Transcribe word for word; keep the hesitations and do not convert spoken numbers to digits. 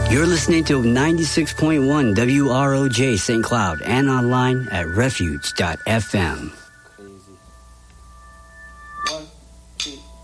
You're listening to ninety-six point one W R O J Saint Cloud and online at refuge dot f m. Crazy. One, two.